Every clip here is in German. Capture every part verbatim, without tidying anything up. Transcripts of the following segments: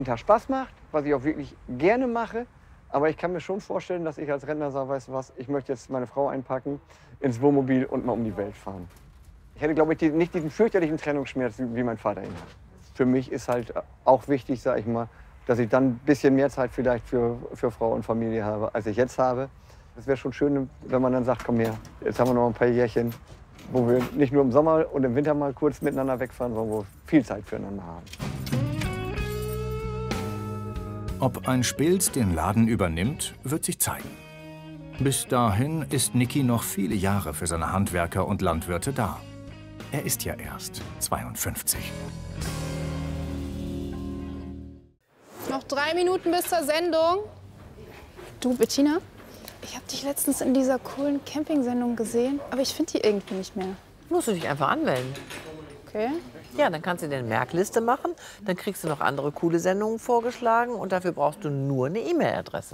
Tag Spaß macht, was ich auch wirklich gerne mache. Aber ich kann mir schon vorstellen, dass ich als Rentner sage, weißt du was, ich möchte jetzt meine Frau einpacken, ins Wohnmobil und mal um die Welt fahren. Ich hätte, glaube ich, nicht diesen fürchterlichen Trennungsschmerz, wie mein Vater ihn hat. Für mich ist halt auch wichtig, sage ich mal, dass ich dann ein bisschen mehr Zeit vielleicht für, für Frau und Familie habe, als ich jetzt habe. Es wäre schon schön, wenn man dann sagt, komm her, jetzt haben wir noch ein paar Jährchen, wo wir nicht nur im Sommer und im Winter mal kurz miteinander wegfahren, sondern wo wir viel Zeit füreinander haben. Ob ein Spild den Laden übernimmt, wird sich zeigen. Bis dahin ist Niki noch viele Jahre für seine Handwerker und Landwirte da. Er ist ja erst zweiundfünfzig. Noch drei Minuten bis zur Sendung. Du, Bettina, ich habe dich letztens in dieser coolen Camping-Sendung gesehen, aber ich finde die irgendwie nicht mehr. Musst du dich einfach anmelden. Okay. Ja, dann kannst du dir eine Merkliste machen, dann kriegst du noch andere coole Sendungen vorgeschlagen und dafür brauchst du nur eine E-Mail-Adresse.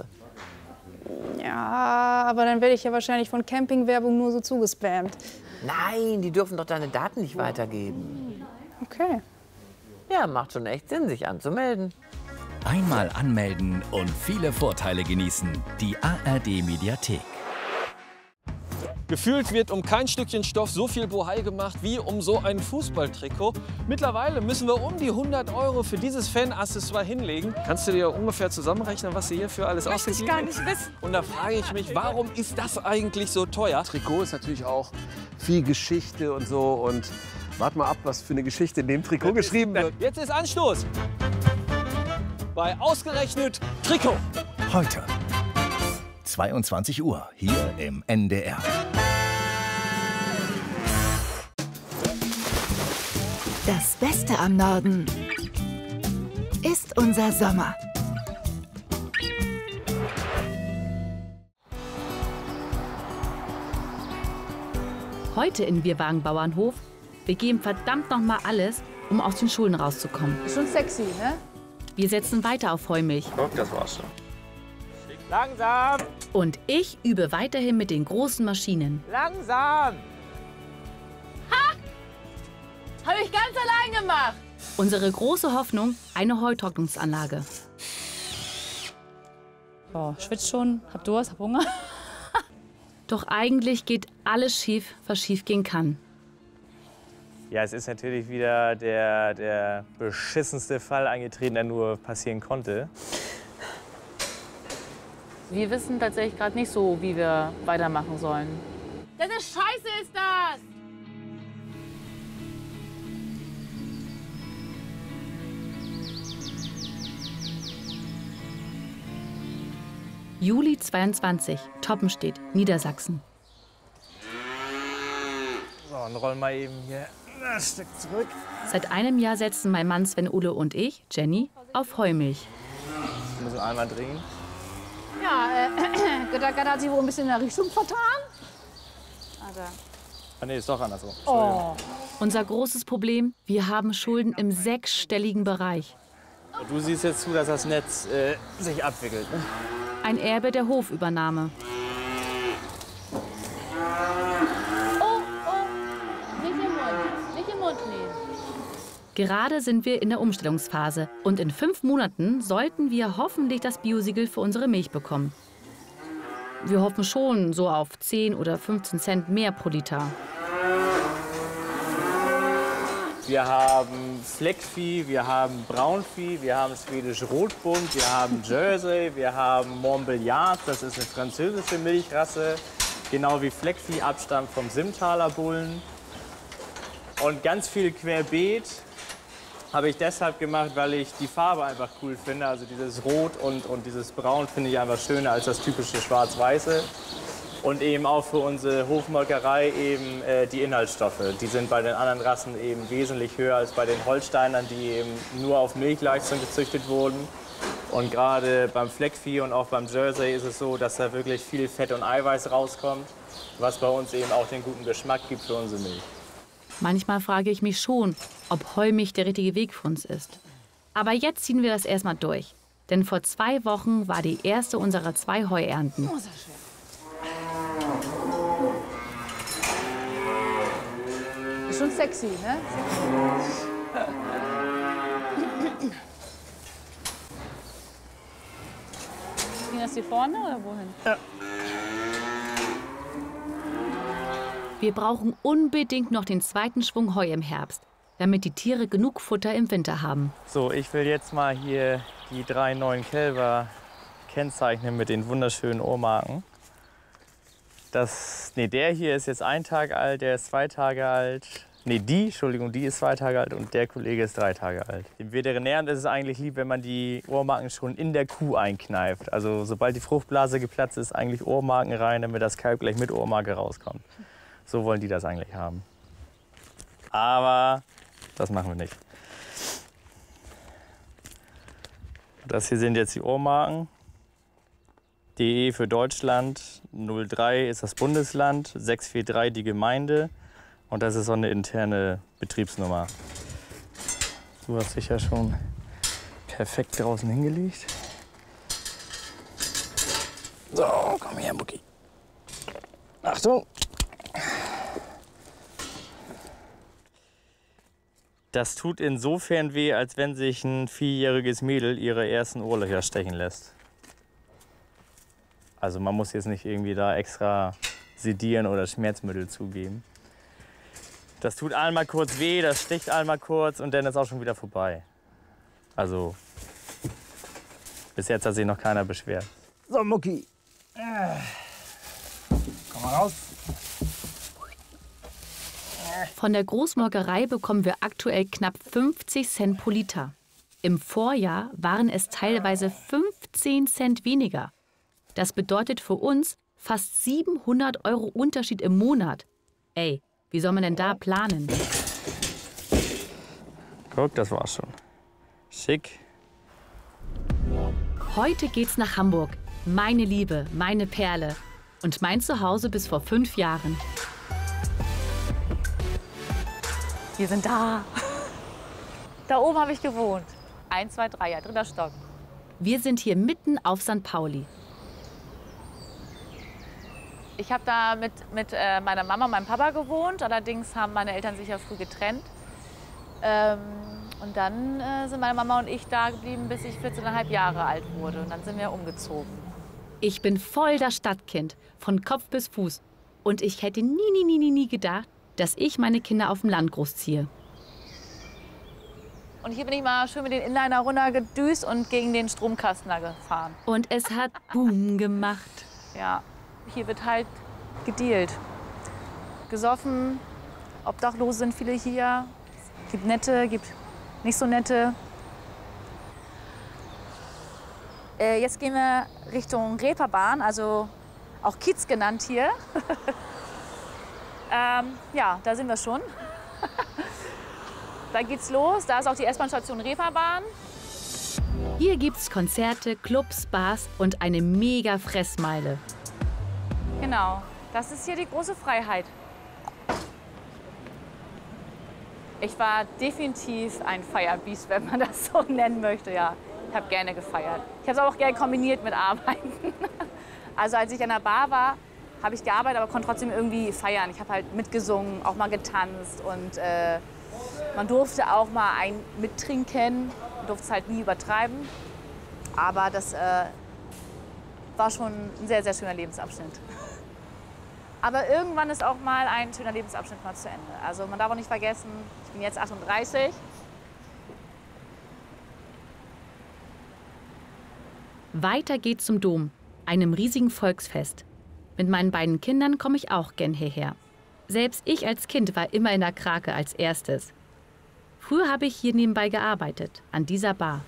Ja, aber dann werde ich ja wahrscheinlich von Campingwerbung nur so zugespammt. Nein, die dürfen doch deine Daten nicht weitergeben. Okay. Ja, macht schon echt Sinn, sich anzumelden. Einmal anmelden und viele Vorteile genießen. Die A R D-Mediathek. Gefühlt wird um kein Stückchen Stoff so viel Bohai gemacht wie um so ein Fußballtrikot. Mittlerweile müssen wir um die hundert Euro für dieses Fan-Accessoire hinlegen. Kannst du dir ungefähr zusammenrechnen, was du hier für alles ausgegeben hast? Möchte ich gar nicht wissen. Und da frage ich mich, warum ist das eigentlich so teuer? Trikot ist natürlich auch viel Geschichte und so. Und warte mal ab, was für eine Geschichte in dem Trikot geschrieben wird. Jetzt ist Anstoß bei ausgerechnet Trikot. Heute, zweiundzwanzig Uhr, hier im N D R. Das Beste am Norden ist unser Sommer. Heute in Bierwagen Bauernhof, wir geben verdammt noch mal alles, um aus den Schulen rauszukommen. Ist schon sexy, ne? Wir setzen weiter auf Heumilch. Guck, das war's schon. Langsam, Und ich übe weiterhin mit den großen Maschinen. langsam. Habe ich ganz allein gemacht. Unsere große Hoffnung, eine Heutrocknungsanlage. Oh, schwitzt schon, hab Durst, hab Hunger. Doch eigentlich geht alles schief, was schief gehen kann. Ja, es ist natürlich wieder der, der beschissenste Fall eingetreten, der nur passieren konnte. Wir wissen tatsächlich gerade nicht so, wie wir weitermachen sollen. Das ist scheiße, ist das! Juli zweiundzwanzig, Toppenstedt, Niedersachsen. So, dann rollen wir eben hier ein Stück zurück. Seit einem Jahr setzen mein Mann Sven Ulle und ich, Jenny, auf Heumilch. Wir müssen einmal drehen. Ja, äh, Göttergatter hat sich wohl ein bisschen in der Richtung vertan. Also. Ah, nee, ist doch andersrum. Oh. Unser großes Problem, wir haben Schulden im sechsstelligen Bereich. Und du siehst jetzt zu, dass das Netz äh, sich abwickelt. Ne? Ein Erbe der Hofübernahme. Oh, oh, nicht im Mund, nicht im Mund nehmen. Gerade sind wir in der Umstellungsphase und in fünf Monaten sollten wir hoffentlich das Biosiegel für unsere Milch bekommen. Wir hoffen schon so auf zehn oder fünfzehn Cent mehr pro Liter. Wir haben Fleckvieh, wir haben Braunvieh, wir haben Schwedisch Rotbund, wir haben Jersey, wir haben Montbéliard, das ist eine französische Milchrasse, genau wie Fleckvieh abstammt vom Simmtaler Bullen. Und ganz viel Querbeet habe ich deshalb gemacht, weil ich die Farbe einfach cool finde. Also dieses Rot und, und dieses Braun finde ich einfach schöner als das typische Schwarz-Weiße. Und eben auch für unsere Hofmolkerei eben äh, die Inhaltsstoffe. Die sind bei den anderen Rassen eben wesentlich höher als bei den Holsteinern, die eben nur auf Milchleistung gezüchtet wurden. Und gerade beim Fleckvieh und auch beim Jersey ist es so, dass da wirklich viel Fett und Eiweiß rauskommt, was bei uns eben auch den guten Geschmack gibt für unsere Milch. Manchmal frage ich mich schon, ob Heumilch der richtige Weg für uns ist. Aber jetzt ziehen wir das erstmal durch. Denn vor zwei Wochen war die erste unserer zwei Heuernten. Oh, sehr schön. Ist schon sexy, ne? das hier vorne oder wohin? Ja. Wir brauchen unbedingt noch den zweiten Schwung Heu im Herbst, damit die Tiere genug Futter im Winter haben. So, ich will jetzt mal hier die drei neuen Kälber kennzeichnen mit den wunderschönen Ohrmarken. Das, nee, der hier ist jetzt ein Tag alt, der ist zwei Tage alt. Nee, die, Entschuldigung, die ist zwei Tage alt und der Kollege ist drei Tage alt. Dem Veterinären ist es eigentlich lieb, wenn man die Ohrmarken schon in der Kuh einkneift. Also sobald die Fruchtblase geplatzt ist, eigentlich Ohrmarken rein, damit das Kalb gleich mit Ohrmarke rauskommt. So wollen die das eigentlich haben. Aber das machen wir nicht. Das hier sind jetzt die Ohrmarken. D E für Deutschland, null drei ist das Bundesland, sechs vier drei die Gemeinde und das ist so eine interne Betriebsnummer. Du hast dich ja schon perfekt draußen hingelegt. So, komm her, Mucki. Achtung! Das tut insofern weh, als wenn sich ein vierjähriges Mädel ihre ersten Ohrlöcher stechen lässt. Also man muss jetzt nicht irgendwie da extra sedieren oder Schmerzmittel zugeben. Das tut einmal kurz weh, das sticht einmal kurz und dann ist auch schon wieder vorbei. Also bis jetzt hat sich noch keiner beschwert. So, Mucki. Komm mal raus. Von der Großmolkerei bekommen wir aktuell knapp fünfzig Cent pro Liter. Im Vorjahr waren es teilweise fünfzehn Cent weniger. Das bedeutet für uns fast siebenhundert Euro Unterschied im Monat. Ey, wie soll man denn da planen? Guck, das war's schon. Schick. Heute geht's nach Hamburg. Meine Liebe, meine Perle. Und mein Zuhause bis vor fünf Jahren. Wir sind da. Da oben habe ich gewohnt. Eins, zwei, drei, ja, dritter Stock. Wir sind hier mitten auf Sankt Pauli. Ich habe da mit, mit äh, meiner Mama und meinem Papa gewohnt. Allerdings haben meine Eltern sich ja früh getrennt. Ähm, und dann äh, sind meine Mama und ich da geblieben, bis ich vierzehn Komma fünf Jahre alt wurde. Und dann sind wir umgezogen. Ich bin voll das Stadtkind, von Kopf bis Fuß. Und ich hätte nie, nie, nie, nie, nie gedacht, dass ich meine Kinder auf dem Land großziehe. Und hier bin ich mal schön mit den Inliner runtergedüst und gegen den Stromkasten da gefahren. Und es hat Boom gemacht. Ja, hier wird halt gedealt. Gesoffen, Obdachlose sind viele hier. Gibt nette, gibt nicht so nette. Äh, jetzt gehen wir Richtung Reeperbahn, also auch Kiez genannt hier. ähm, ja, da sind wir schon. Da geht's los, da ist auch die S-Bahn-Station Reeperbahn. Hier gibt's Konzerte, Clubs, Bars und eine mega Fressmeile. Genau, das ist hier die große Freiheit. Ich war definitiv ein Feierbiest, wenn man das so nennen möchte, ja. Ich habe gerne gefeiert. Ich habe es auch gerne kombiniert mit Arbeiten. Also als ich an der Bar war, habe ich gearbeitet, aber konnte trotzdem irgendwie feiern. Ich habe halt mitgesungen, auch mal getanzt und äh, man durfte auch mal ein mittrinken. Man durfte es halt nie übertreiben. Aber das äh, war schon ein sehr, sehr schöner Lebensabschnitt. Aber irgendwann ist auch mal ein schöner Lebensabschnitt mal zu Ende. Also man darf auch nicht vergessen, ich bin jetzt achtunddreißig. Weiter geht's zum Dom, einem riesigen Volksfest. Mit meinen beiden Kindern komme ich auch gern hierher. Selbst ich als Kind war immer in der Krake als erstes. Früher habe ich hier nebenbei gearbeitet, an dieser Bar.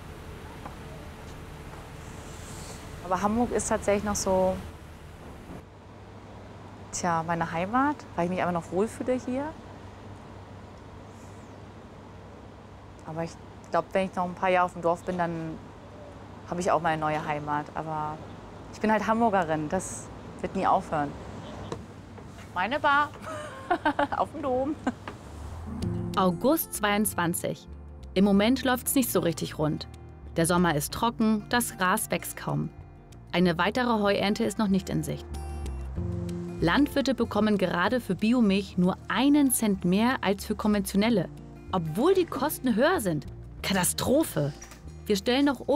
Aber Hamburg ist tatsächlich noch so, tja, meine Heimat, weil ich mich einfach noch wohlfühle hier. Aber ich glaube, wenn ich noch ein paar Jahre auf dem Dorf bin, dann habe ich auch meine neue Heimat. Aber ich bin halt Hamburgerin, das wird nie aufhören. Meine Bar auf dem Dom. August zweiundzwanzig. Im Moment läuft's nicht so richtig rund. Der Sommer ist trocken, das Gras wächst kaum. Eine weitere Heuernte ist noch nicht in Sicht. Landwirte bekommen gerade für Biomilch nur einen Cent mehr als für konventionelle, obwohl die Kosten höher sind. Katastrophe! Wir stellen noch um.